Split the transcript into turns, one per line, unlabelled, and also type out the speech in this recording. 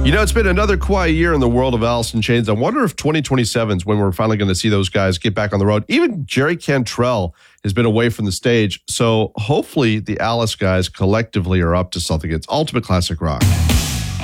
You know, it's been another quiet year in the world of Alice in Chains. I wonder if 2027 is when we're finally going to see those guys get back on the road. Even Jerry Cantrell has been away from the stage. So hopefully the Alice guys collectively are up to something. It's Ultimate Classic Rock.